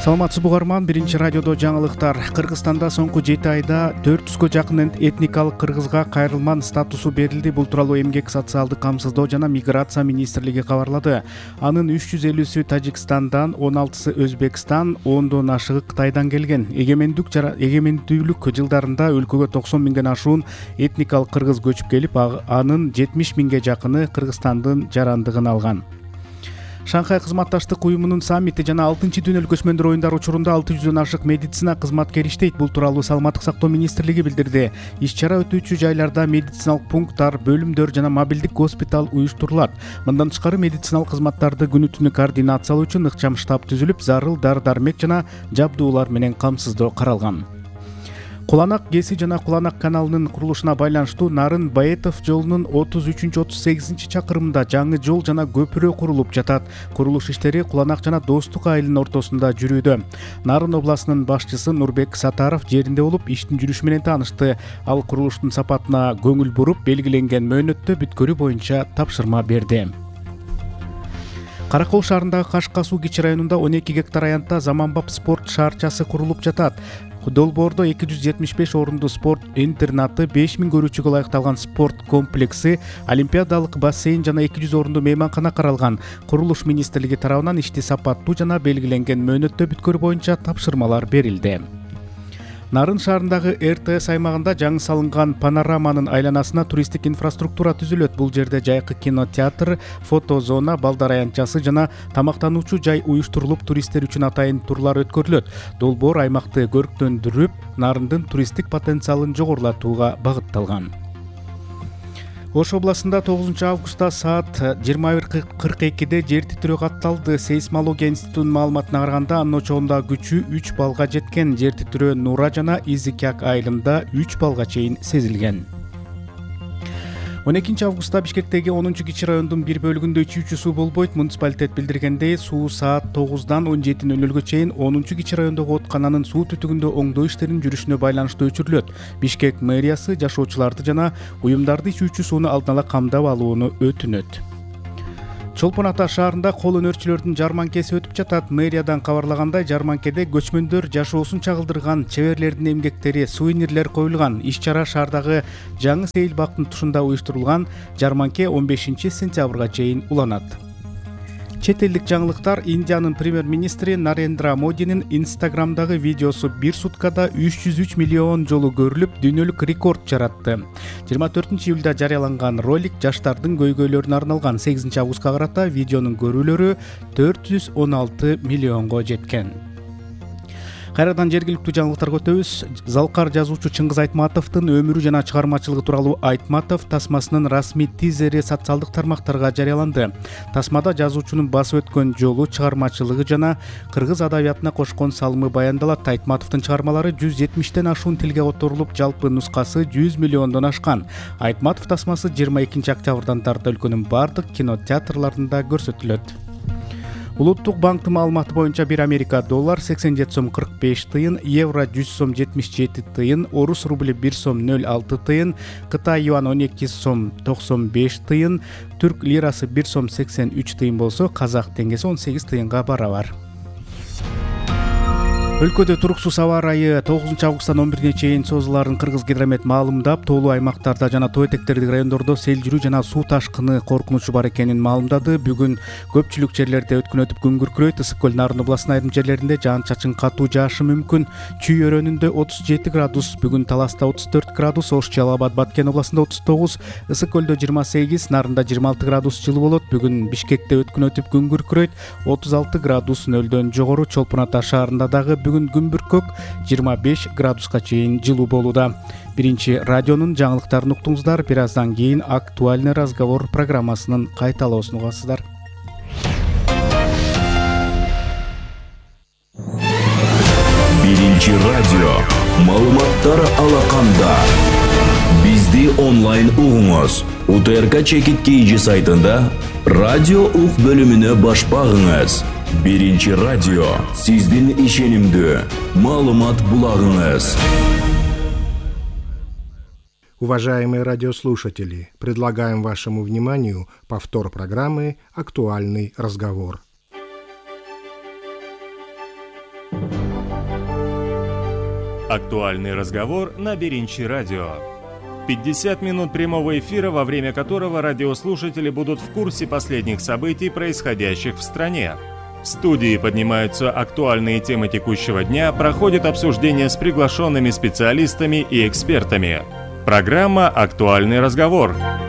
Саламатсызбы угарман, биринчи радиодо жаңылыктар. Кыргызстанда соңку 7 айда 400га жакын этникалык кыргызга кайрылман статусу берилди. Бул тууралуу Эмгек, социалдык камсыздоо жана миграция министрлиги кабарлады. Анын 350сү Тажикстандан, 16сы Өзбекстан, 10дон ашыгы Кытайдан келген. Эгемендүүлүк жылдарында өлкөгө 90 миңден ашуун этникалык кыргыз көчүп келип, анын 70 миңге жакыны Кыргызстандын жарандыгын алган. Шанхай кызматташтык уюмунун саммити жана 6-дүйнөлүк көчмөндөр оюндары учурунда 600дөн ашык медицина кызматкери иштейт. Бул тууралуу Саламаттык сактоо министрлиги билдирди. Иш-чара өтүүчү жайларда медициналык пункттар, бөлүмдөр жана мобилдик госпиталь уюштурулат. Мындан тышкары медициналык кызматтарды күнү-түнү координациялоо үчүн ыкчам штаб түзүлүп, зарыл дары-дармек жана жабдуулар менен камсыздоо каралган. Куланак КЭСи жана Куланак каналынын курулушуна байланыштуу Нарын Баетов жолунун 33-38 чакырымында жаңы жол жана көпүрө курулуп жатат. Курулуш иштери Куланак жана Достук айылынын ортосунда жүрүүдө. Нарын областынын башчысы Нурбек Сатаров жеринде болуп, иштин жүрүшү менен таанышты. Ал курулуштун сапатына көңүл буруп, белгиленген мөөнөттө бүткөрүү боюнча тапшырма берди. Каракол шаарындагы Кашка суу кичи районунда 12 гектар аянтта заманбап спорт шаарчасы курулуп жатат. Долбоордо 275 орунду спорт интернаты, 5000 көрүүчүгө ылайыкталган спорт комплекси, олимпиадалык бассейн жана 200 орунду мейманкана каралган. Курулуш министрлиги тарабынан ишти сапаттуу жана белгиленген мөөнөттө бүткөрүү боюнча тапшырмалар берилди. Нарын шаарындагы РТС аймагында жаңы салынган панораманын айланасына туристтик инфраструктура түзүлөт. Бул жерде жайкы кинотеатр, фотозона, балдар аянтчасы жана тамактануучу жай уюштурулуп, туристтер үчүн атайын турлар өткөрүлөт. Долбоор аймакты көрктөндүрүп, Нарындын туристтик потенциалын жогорулатууга багытталган. Ош областында 9 августта саат 21:42 жер титирөө катталды. Сейсмология институтунун маалыматына караганда, анын очогундагы күчү 3 балга жеткен. Жер титирөө Нура жана Изикяк айылында 3 балга чейин сезилген. 12 августта Бишкектеги 10 кичи райондун бир бөлүгүндө ичүүчү суу болбойт. Муниципалитет билдиргендей, суу саат 9-дан 17:00 чейин 10 кичи райондогу откананын суу түтүгүндө оңдоо иштеринин жүрүшүнө байланыштуу өчүрүлөт. Бишкек мэриясы жашоочуларды жана уюмдарды ичүүчү сууну алдын ала камдап алууну өтүнөт. Чолпон Ата шаарында кол өнөрчүлөрдүн жарманкеси өтүп жатат. Мэриядан кабарлагандай, жарманкеде көчмөндөр жашоосун чагылдырган чеберлердин эмгектери, сувенирлер коюлган. Иш-чара шаардагы жаңы сейил бактын тушунда уюштурулган. Жарманке 15 сентябрга чейин уланат. Чет элдик жаңылыктар. Индиянын премьер-министри Нарендра Модинин Инстаграмдагы видеосу бир суткада 303 миллион жолу көрүлүп, дүйнөлүк рекорд жаратты. 24 июлда жарыяланган ролик жаштардын көйгөйлөрүнө арналган. 8 августка карата видеонун көрүүлөрү 416 миллионго жеткен. Кайрадан жергиликтүү жаңылыктарга өтөбүз. Залкар жазуучу Чыңгыз Айтматовдун өмүрү жана чыгармачылыгы тууралуу Айтматов тасмасынын расмий тизери социалдык тармактарга жарыяланды. Тасмада жазуучунун басып өткөн жолу, чыгармачылыгы жана кыргыз адабиятына кошкон салымы баяндалат. Айтматовдун чыгармалары 170тен ашуун тилге которулуп, жалпы нускасы 100 миллиондон ашкан. Айтматов тасмасы 22 октябрдан тарта өлкөнүн бардык кинотеатрларында көрсөтүлөт. Улуттук банктын маалыматы боюнча бир Америка доллар 87 сом 45 тыйын, евро 100 сом 77 тыйын, орус рубли 1 сом 06 тыйын, Кытай юан 12 сом 95 тыйын, түрк лирасы 1 сом 83 тыйын болсо, казак теңгеси 18 тыйынга барабар. Өлкөдө туруксуз аба ырайы 9 августтан 11-ге чейин созуларын Кыргыз гидромет маалымдап, тоолуу аймактарда жана тоо этектердеги райондордо сел жүрүү жана суу ташкыны коркунучу бар экенин маалымдады. Бүгүн көпчүлүк жерлерде өткөн өтүп күн күркүрөйт. Ысык көл Нарын областынын айрым жерлеринде жаан-чачын катуу жаашы мүмкүн. Чүй өрөөнүндө 37 градус, бүгүн Таласта 34 градус, Ош, Жалал Абад, Баткен областында 39, Ысык көлдө 28, Нарында 26 градус жылы болот. Бүгүн Бишкекте өткөн өтүп күн күркүрөйт, 36 градус нөлдөн жогору. Чолпон Ата шаарында дагы бүгүн күн бүркөк 25 градуска чейин жылуу болууда. Биринчи радионун жаңылыктарын уктуңуздар. Бир аздан кийин актуальный разговор программасынын кайталоосун угасыздар. Биринчи радио маалыматтар алаканда. Бизди онлайн угуңуз. УТРК Чекит KG сайтында радио ук бөлүмүнө баш багыңыз. Биринчи радио сиздин ишенимдүү маалымат булагыңыз. Уважаемые радиослушатели, предлагаем вашему вниманию повтор программы «Актуальный разговор». Актуальный разговор на Беринчи радио. 50 минут прямого эфира, во время которого радиослушатели будут в курсе последних событий, происходящих в стране. В студии поднимаются актуальные темы текущего дня, проходит обсуждение с приглашенными специалистами и экспертами. Программа «Актуальный разговор».